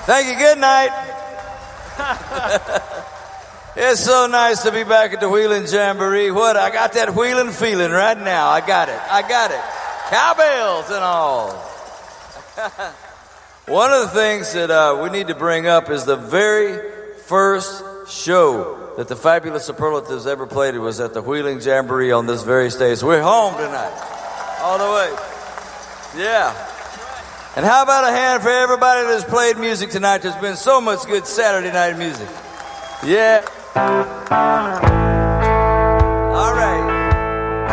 Thank you. Good night. It's so nice to be back at the Wheeling Jamboree. What? I got that Wheeling feeling right now. I got it. Cowbells and all. One of the things that we need to bring up is the very first show that the Fabulous Superlatives ever played. It was at the Wheeling Jamboree on this very stage. We're home tonight. All the way. Yeah. And how about a hand for everybody that's played music tonight? There's been so much good Saturday night music. Yeah.